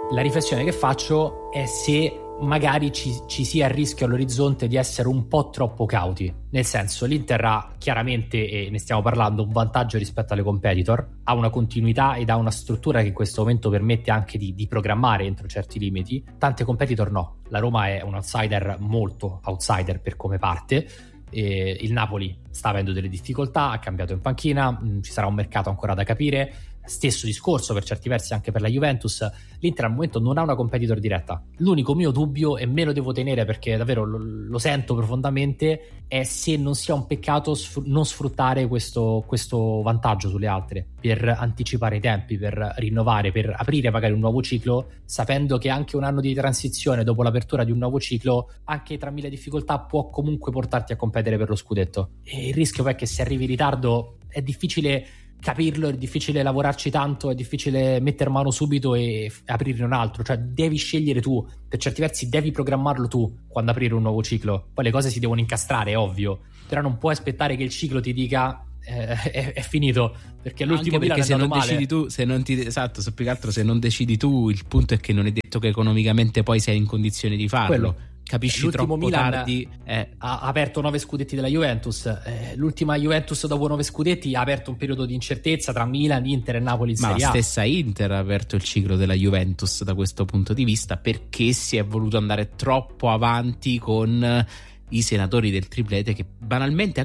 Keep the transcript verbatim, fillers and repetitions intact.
La riflessione che faccio è se magari ci, ci sia il rischio all'orizzonte di essere un po' troppo cauti, nel senso l'Inter ha chiaramente, e ne stiamo parlando, un vantaggio rispetto alle competitor, ha una continuità ed ha una struttura che in questo momento permette anche di, di programmare entro certi limiti. Tante competitor no, la Roma è un outsider, molto outsider per come parte. E il Napoli sta avendo delle difficoltà, ha cambiato in panchina, mh, ci sarà un mercato ancora da capire. Stesso discorso per certi versi anche per la Juventus. L'Inter al momento non ha una competitor diretta. L'unico mio dubbio, e me lo devo tenere perché davvero lo, lo sento profondamente, è se non sia un peccato sfr- non sfruttare questo, questo vantaggio sulle altre per anticipare i tempi, per rinnovare, per aprire magari un nuovo ciclo, sapendo che anche un anno di transizione dopo l'apertura di un nuovo ciclo, anche tra mille difficoltà, può comunque portarti a competere per lo scudetto. E il rischio poi è che se arrivi in ritardo è difficile capirlo, è difficile lavorarci tanto, è difficile mettere mano subito e f- aprirne un altro, cioè devi scegliere tu, per certi versi devi programmarlo tu quando aprire un nuovo ciclo. Poi le cose si devono incastrare, è ovvio, però non puoi aspettare che il ciclo ti dica eh, è, è finito, perché l'ultimo anche perché Milan è se non andato decidi male. tu, se non ti, esatto, so più che altro se non decidi tu, il punto è che non è detto che economicamente poi sei in condizione di farlo. Quello. Capisci L'ultimo troppo Milan tardi eh. ha aperto nove scudetti della Juventus, eh, l'ultima Juventus dopo nove scudetti ha aperto un periodo di incertezza tra Milan, Inter e Napoli in ma Serie la A. stessa Inter ha aperto il ciclo della Juventus da questo punto di vista, perché si è voluto andare troppo avanti con i senatori del triplete, che banalmente